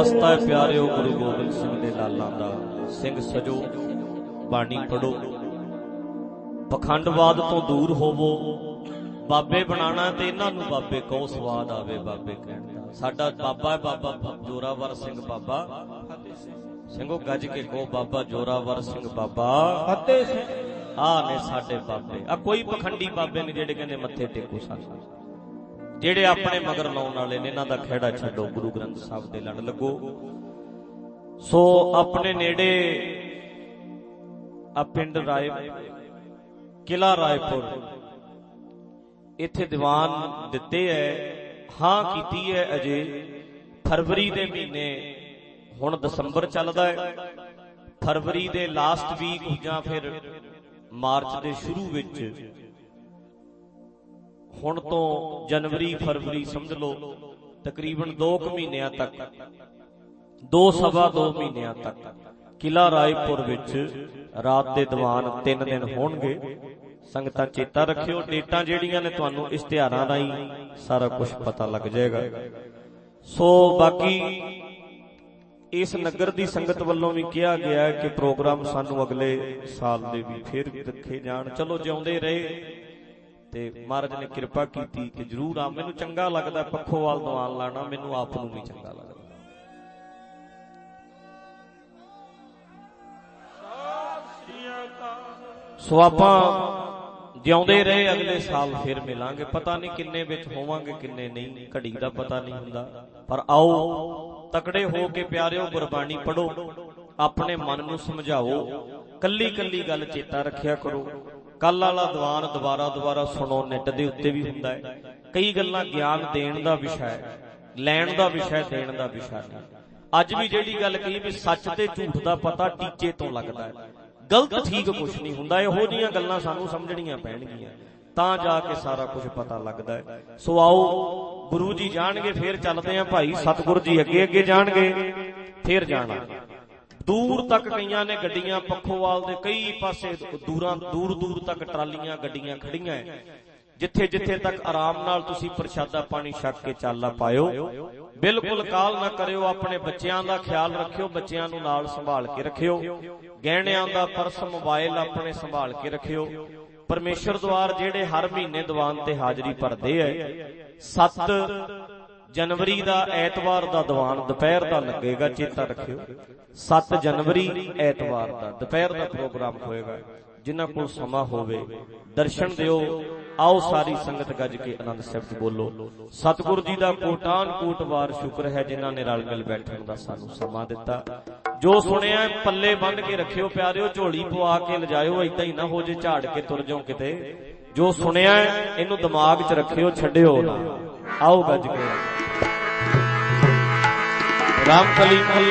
वास्ता है प्यारिओ गुरु गोबिंद सिंह दे लालां दा। सिंह सजो, बाणी पढ़ो, पखंडवाद तो दूर होवो। बाबे बनाना ते इन्हां नूं बाबे कहो, स्वाद आवे बाबे कहण दा। साडा बाबा है बाबा जोरावर सिंह बाबा ਸਿੰਘੋ ਗੱਜ के कहो, बाबा जोरावर सिंह बाबा फतेह सिंह। आ ने साडे बाबे। आ कोई पखंडी बाबे ने जेड़े कहंदे मत्थे टेको सानू, जेड़े अपने मगर लाउण वाले ने, इन्हां दा खैड़ा छड्डो, गुरु ग्रंथ साहिब दे लड़ लगो। सो अपने नेड़े आ पिंड राय किला रायपुर, इत्थे दीवान दिते है, हां कीती है अजे फरवरी दे महीने, हुण दसंबर चलदा है, फरवरी दे लास्ट वीक जां फिर मार्च दे शुरू विच, हुण तो जनवरी फरवरी समझ लो तकरीबन 2 महीनों तक, 2 सवा 2 महीनों तक किला रायपुर विच रात दे दीवान 3 दिन होणगे। संगतां चेता रखियो, डेटां जेड़ियां ने तुहानूं इश्तिहारां राहीं सारा कुछ पता लग जाएगा। सो बाकी इस नगर दी संगत वल्लों भी कहा गया है कि प्रोग्राम सानू अगले साल दे भी फिर रखे जाण। चलो जिउंदे रहे ते महाराज ने कृपा कीती ते जरूर आ। मैनूं चंगा लगदा पखोवाल दीवान लाना, मैनूं आप नूं भी चंगा लगदा। सो आपां जिउंदे रहे अगले साल फिर मिलांगे। पता नहीं किन्ने विच होवांगे किन्ने नहीं, घड़ी दा पता नहीं हुंदा, पर आओ तकड़े हो के प्यारिओ गुरबाणी पढ़ो, अपने मन नूं समझाओ, कल्ली कल्ली गल चेता रखिया करो। कल वाला दीवान दोबारा दोबारा सुनो, नेट दे उत्ते भी हुंदा है। कई गल्लां ज्ञान देण दा विषय, लैण दा विषय, देण दा विषय नहीं। अज भी जिहड़ी गल कही भी सच ते झूठ दा पता टीचे तो लगदा है, गलत ठीक कुछ नहीं हुंदा। इहो जिहियां गल्लां सानूं समझणीਆਂ पैणगीਆਂ, तां जाके सारा कुछ पता लगदा है। सो आओ गुरु जी जाणगे, फिर चलदे आ भाई। सतगुरु जी अगे अगे जाणगे, फिर जाना दूर तक। कईयां ने गड्डियां पखोवाल दे कई पासे दूर दूर तक ट्रालियां गड्डियां खड़ियां है। जिथे जिथे तक आराम नाल तुसी प्रशादा पानी छक के चाला पायो। बिल्कुल काल ना करियो, अपने बच्चियां दा ख्याल रखियो, बच्चियां नूं नाल संभाल के रखियो, गहणियां दा पर्स मोबाइल अपने संभाल के रखियो। परमेश्वर द्वार जेड़े हर महीने दीवान ते हाजरी भरदे है, 7 जनवरी दा ऐतवार दा दीवान दोपहर दा लगेगा, चेता रखियो। 7 जनवरी ऐतवार दा दोपहर दा प्रोग्राम होएगा। जिन्हां कोल समा होवे दर्शन दिओ। आओ सारी संगत गज के आनंद शब्द बोलो। सतगुरु जी दा कोटान कोट वार शुक्र है जिन्हां ने रल मिल बैठण दा सानू समा दिता। जो सुनिया पल्ले बन के रखियो प्यारिओ, झोली पवा के लजायो, इदां ही ना हो जे झाड़ के तुर जाओ किते। जो सुनिया इनू दिमाग च रखियो, छड्डिओ ना। आओ गज के राम कली